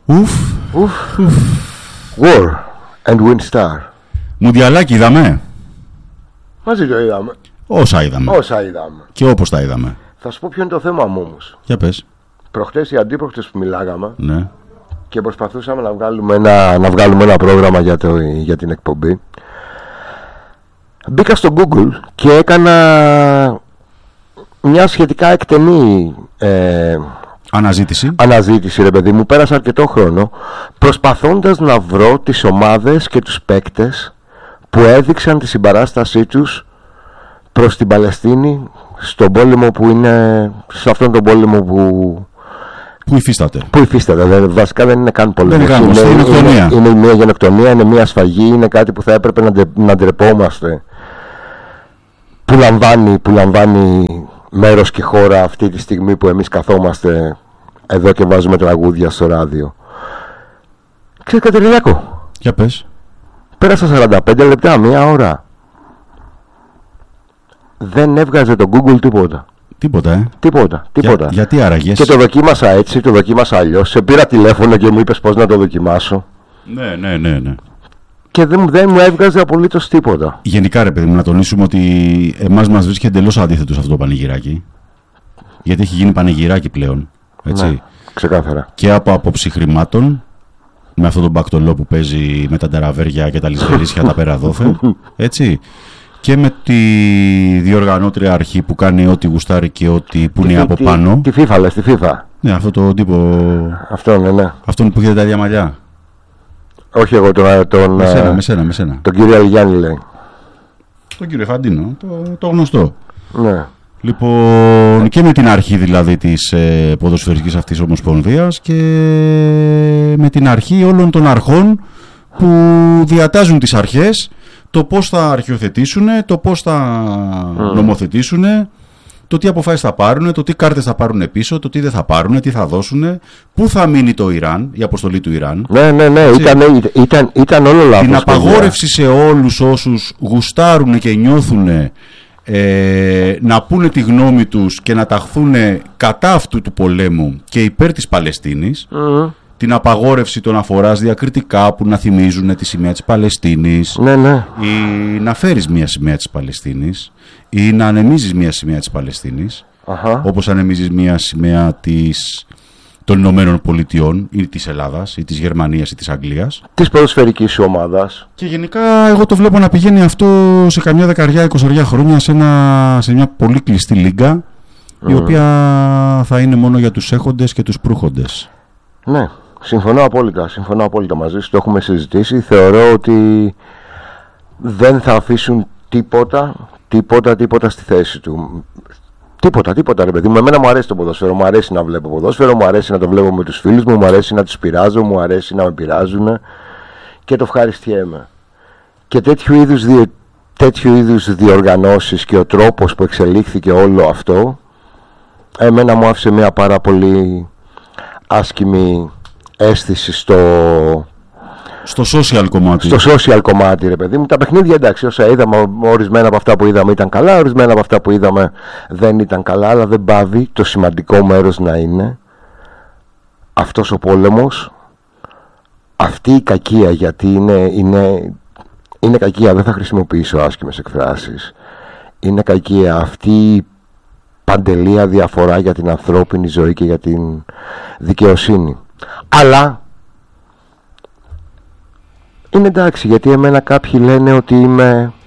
War and Wind Star. Μουντιαλάκι είδαμε. Μαζί το είδαμε. Όσα είδαμε. Και όπως τα είδαμε. Θα σου πω ποιο είναι το θέμα μου όμως. Για πες. Προχτές ή αντίπροχτες που μιλάγαμε, ναι, και προσπαθούσαμε να βγάλουμε ένα πρόγραμμα για την εκπομπή, μπήκα στο Google και έκανα μια σχετικά εκτενή αναζήτηση, ρε παιδί μου. Πέρασα αρκετό χρόνο προσπαθώντας να βρω τις ομάδες και τους παίκτες που έδειξαν τη συμπαράστασή τους προς την Παλαιστίνη στον πόλεμο που είναι, σε αυτόν τον πόλεμο που υφίσταται. Βασικά δεν είναι καν πόλεμο. Είναι μια γενοκτονία, είναι μια σφαγή, είναι κάτι που θα έπρεπε να ντρεπόμαστε, που λαμβάνει μέρος και χώρα αυτή τη στιγμή που εμείς καθόμαστε εδώ και βάζουμε τραγούδια στο ράδιο. Ξέρεις, Κατερινάκο, για πες. Πέρασα 45 λεπτά, μία ώρα. Δεν έβγαζε το Google τίποτα. Τίποτα. Γιατί άραγες? Και το δοκίμασα έτσι, το δοκίμασα αλλιώς. Σε πήρα τηλέφωνο και μου είπες πώς να το δοκιμάσω. Ναι. Και δεν μου έβγαζε απολύτως τίποτα. Γενικά, ρε παιδί μου, να τονίσουμε ότι εμάς μας βρίσκει εντελώς αντίθετος αυτό το πανηγυράκι. Γιατί έχει γίνει πανηγυράκι πλέον. Έτσι. Ναι, ξεκάθαρα. Και από άποψη χρημάτων, με αυτόν τον μπακτολό που παίζει με τα τεραβέρια και τα λησβερίσια τα πέρα δόθε. Έτσι. Και με τη διοργανώτρια αρχή που κάνει ό,τι γουστάρει και ό,τι που είναι από πάνω. Τη FIFA, λες, τη FIFA. Ναι, αυτό το τύπο. Αυτόν, ναι. Αυτόν που είχε τα ίδια μαλλιά. Όχι εγώ, με σένα. Τον κύριο Αλγιάννη λέει. Τον κύριο Φαντίνο, το γνωστό. Ναι. Λοιπόν, και με την αρχή δηλαδή της ποδοσφαιρικής αυτής ομοσπονδίας και με την αρχή όλων των αρχών που διατάζουν τις αρχές, το πώς θα αρχιοθετήσουν, το πώς θα νομοθετήσουν, το τι αποφάσεις θα πάρουν, το τι κάρτες θα πάρουν πίσω, το τι δεν θα πάρουν, τι θα δώσουν, πού θα μείνει το Ιράν, η αποστολή του Ιράν. Ναι, ήταν όλο λάθος. Την απαγόρευση σε όλους όσους γουστάρουν και νιώθουν να πούνε τη γνώμη τους και να ταχθούν κατά αυτού του πολέμου και υπέρ της Παλαιστίνης. Την απαγόρευση των αφοράς διακριτικά που να θυμίζουν τη σημαία της Παλαιστίνης, ναι. Ή να φέρεις μια σημαία της Παλαιστίνης ή να ανεμίζεις μια σημαία της Παλαιστίνης, όπως ανεμίζεις μια σημαία των Ηνωμένων Πολιτειών ή της Ελλάδας ή της Γερμανίας ή της Αγγλίας, της ποδοσφαιρικής σου ομάδας. Και γενικά εγώ το βλέπω να πηγαίνει αυτό σε καμιά 10-20 χρόνια σε μια πολύ κλειστή λίγκα, η οποία θα είναι μόνο για τους έχοντες και τους προύχοντες. Ναι. Συμφωνώ απόλυτα μαζί σου, το έχουμε συζητήσει. Θεωρώ ότι δεν θα αφήσουν τίποτα στη θέση του. Τίποτα ρε παιδί μου. Εμένα μου αρέσει το ποδόσφαιρο, μου αρέσει να βλέπω ποδόσφαιρο, μου αρέσει να το βλέπω με τους φίλους μου, μου αρέσει να τους πειράζω, μου αρέσει να με πειράζουν και το ευχαριστιέμαι. Και τέτοιου είδους διοργανώσεις και ο τρόπος που εξελίχθηκε όλο αυτό, εμένα μου άφησε μια πάρα πολύ άσκημη αίσθηση στο social κομμάτι, ρε παιδί μου. Τα παιχνίδια, εντάξει, όσα είδαμε, ορισμένα από αυτά που είδαμε ήταν καλά, ορισμένα από αυτά που είδαμε δεν ήταν καλά, αλλά δεν πάβει το σημαντικό μέρος να είναι αυτός ο πόλεμος, αυτή η κακία, γιατί είναι κακία, δεν θα χρησιμοποιήσω άσκημες εκφράσεις, είναι κακία αυτή η παντελεία διαφορά για την ανθρώπινη ζωή και για την δικαιοσύνη. Αλλά είναι εντάξει, γιατί εμένα κάποιοι λένε ότι είμαι